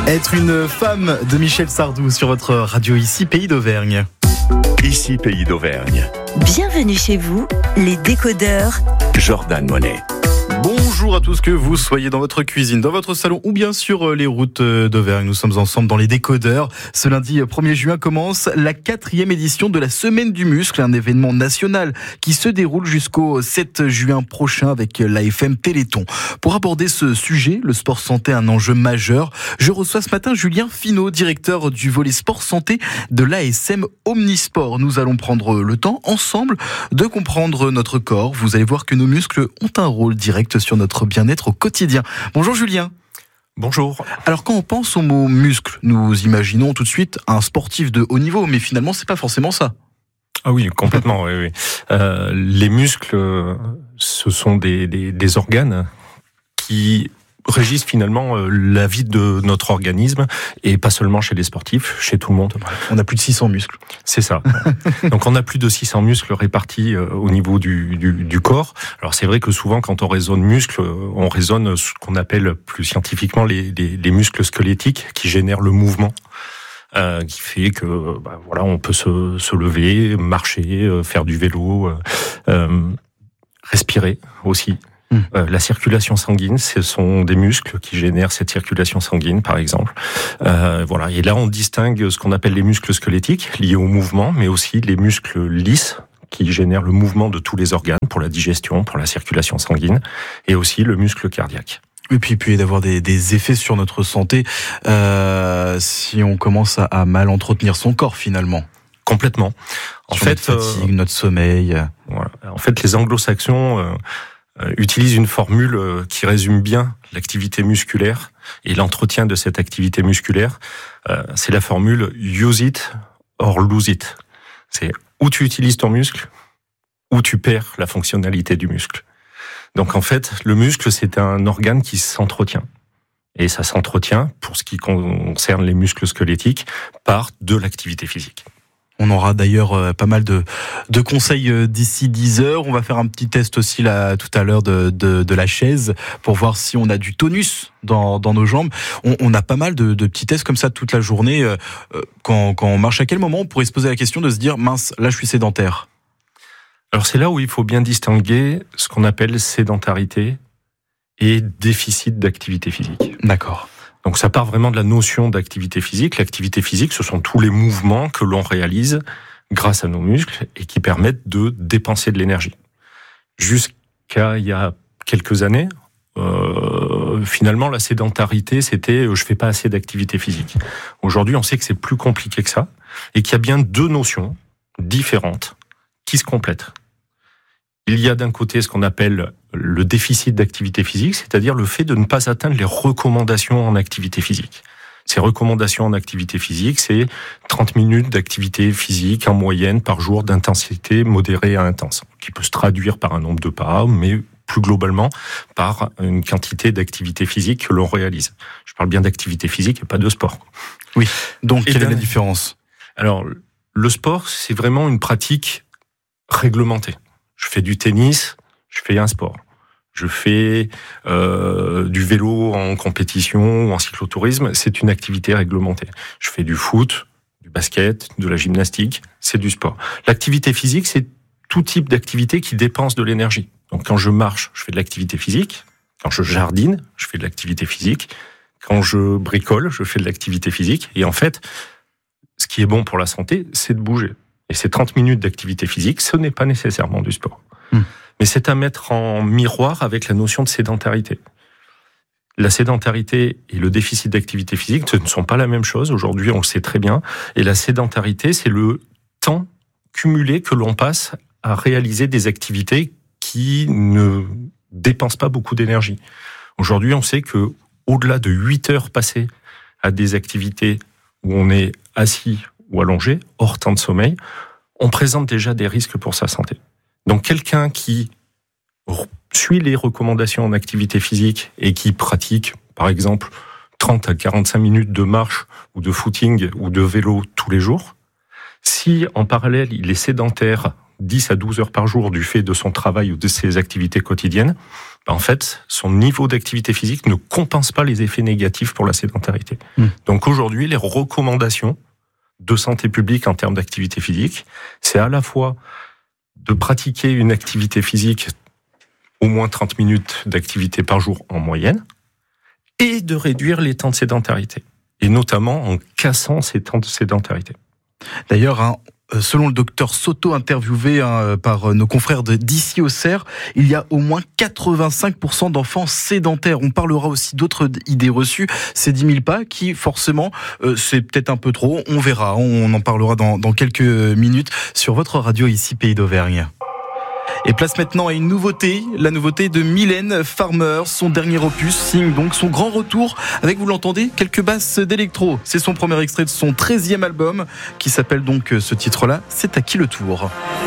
Être une femme de Michel Sardou sur votre radio ici, Pays d'Auvergne. Ici, Pays d'Auvergne. Bienvenue chez vous, les décodeurs. Jordan Monet. Bonjour à tous, que vous soyez dans votre cuisine, dans votre salon ou bien sur les routes d'Auvergne. Nous sommes ensemble dans les décodeurs. Ce lundi 1er juin commence la 4e édition de la Semaine du Muscle, un événement national qui se déroule jusqu'au 7 juin prochain avec l'AFM Téléthon. Pour aborder ce sujet, le sport santé, un enjeu majeur, je reçois ce matin Julien Finot, directeur du volet sport santé de l'ASM Omnisport. Nous allons prendre le temps ensemble de comprendre notre corps. Vous allez voir que nos muscles ont un rôle direct sur notre bien-être au quotidien. Bonjour Julien. Bonjour. Alors quand on pense au mot muscle, nous imaginons tout de suite un sportif de haut niveau, mais finalement c'est pas forcément ça. Ah oui, complètement. Oui. Les muscles, ce sont des organes qui régissent finalement la vie de notre organisme, et pas seulement chez les sportifs, chez tout le monde. On a plus de 600 muscles. C'est ça. Donc on a plus de 600 muscles répartis au niveau du corps. Alors c'est vrai que souvent quand on raisonne muscles, on raisonne ce qu'on appelle plus scientifiquement les muscles squelettiques qui génèrent le mouvement. Qui fait que on peut se lever, marcher, faire du vélo, respirer aussi. La circulation sanguine, ce sont des muscles qui génèrent cette circulation sanguine, par exemple. Et là, on distingue ce qu'on appelle les muscles squelettiques, liés au mouvement, mais aussi les muscles lisses, qui génèrent le mouvement de tous les organes, pour la digestion, pour la circulation sanguine, et aussi le muscle cardiaque. Et puis d'avoir des effets sur notre santé si on commence à mal entretenir son corps, finalement. Complètement. En fait, notre fatigue, notre sommeil. Voilà. En fait, les anglo-saxons utilise une formule qui résume bien l'activité musculaire et l'entretien de cette activité musculaire. C'est la formule « use it or lose it ». C'est où tu utilises ton muscle, ou tu perds la fonctionnalité du muscle. Donc en fait, le muscle, c'est un organe qui s'entretient. Et ça s'entretient, pour ce qui concerne les muscles squelettiques, par de l'activité physique. On aura d'ailleurs pas mal de conseils d'ici 10 heures. On va faire un petit test aussi là tout à l'heure de la chaise pour voir si on a du tonus dans nos jambes. On a pas mal de petits tests comme ça toute la journée. Quand on marche, à quel moment on pourrait se poser la question de se dire mince, là je suis sédentaire? Alors c'est là où il faut bien distinguer ce qu'on appelle sédentarité et déficit d'activité physique. D'accord. Donc ça part vraiment de la notion d'activité physique. L'activité physique, ce sont tous les mouvements que l'on réalise grâce à nos muscles et qui permettent de dépenser de l'énergie. Jusqu'à il y a quelques années, finalement la sédentarité, c'était je fais pas assez d'activité physique. Aujourd'hui, on sait que c'est plus compliqué que ça et qu'il y a bien deux notions différentes qui se complètent. Il y a d'un côté ce qu'on appelle le déficit d'activité physique, c'est-à-dire le fait de ne pas atteindre les recommandations en activité physique. Ces recommandations en activité physique, c'est 30 minutes d'activité physique en moyenne par jour d'intensité modérée à intense, qui peut se traduire par un nombre de pas, mais plus globalement par une quantité d'activité physique que l'on réalise. Je parle bien d'activité physique et pas de sport. Oui, donc quelle est la différence ? Alors, le sport, c'est vraiment une pratique réglementée. Je fais du tennis, je fais un sport. Je fais du vélo en compétition ou en cyclotourisme, c'est une activité réglementée. Je fais du foot, du basket, de la gymnastique, c'est du sport. L'activité physique, c'est tout type d'activité qui dépense de l'énergie. Donc quand je marche, je fais de l'activité physique. Quand je jardine, je fais de l'activité physique. Quand je bricole, je fais de l'activité physique. Et en fait, ce qui est bon pour la santé, c'est de bouger. Et ces 30 minutes d'activité physique, ce n'est pas nécessairement du sport. Mais c'est à mettre en miroir avec la notion de sédentarité. La sédentarité et le déficit d'activité physique, ce ne sont pas la même chose. Aujourd'hui, on le sait très bien. Et la sédentarité, c'est le temps cumulé que l'on passe à réaliser des activités qui ne dépensent pas beaucoup d'énergie. Aujourd'hui, on sait que au-delà de 8 heures passées à des activités où on est assis ou allongé, hors temps de sommeil, on présente déjà des risques pour sa santé. Donc quelqu'un qui suit les recommandations en activité physique et qui pratique, par exemple, 30 à 45 minutes de marche ou de footing ou de vélo tous les jours, si en parallèle il est sédentaire 10 à 12 heures par jour du fait de son travail ou de ses activités quotidiennes, en fait, son niveau d'activité physique ne compense pas les effets négatifs pour la sédentarité. Donc aujourd'hui, les recommandations de santé publique en termes d'activité physique, c'est à la fois de pratiquer une activité physique, au moins 30 minutes d'activité par jour en moyenne, et de réduire les temps de sédentarité, et notamment en cassant ces temps de sédentarité. D'ailleurs, selon le docteur Soto, interviewé par nos confrères d'ici au CERF, il y a au moins 85% d'enfants sédentaires. On parlera aussi d'autres idées reçues, ces 10 000 pas qui, forcément, c'est peut-être un peu trop. On verra, on en parlera dans quelques minutes sur votre radio ici, Pays d'Auvergne. Et place maintenant à une nouveauté, la nouveauté de Mylène Farmer. Son dernier opus signe donc son grand retour avec, vous l'entendez, quelques basses d'électro. C'est son premier extrait de son 13e album qui s'appelle donc ce titre-là, C'est à qui le tour ?